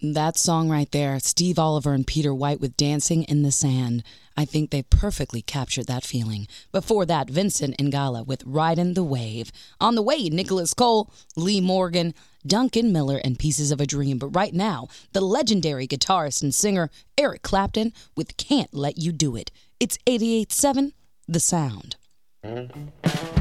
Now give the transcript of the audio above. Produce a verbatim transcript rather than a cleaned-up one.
That song right there, Steve Oliver and Peter White with Dancing in the Sand. I think they perfectly captured that feeling. Before that, Vincent Ingala with Ridin' the Wave. On the way, Nicholas Cole, Lee Morgan, Duncan Miller, and Pieces of a Dream. But right now, the legendary guitarist and singer Eric Clapton with Can't Let You Do It. It's eighty-eight point seven The Sound.